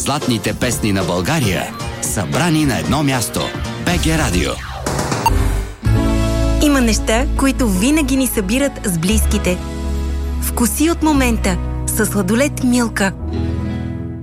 Златните песни на България, събрани на едно място. БГ Радио. Има неща, които винаги ни събират с близките. Вкуси от момента с сладолед Милка.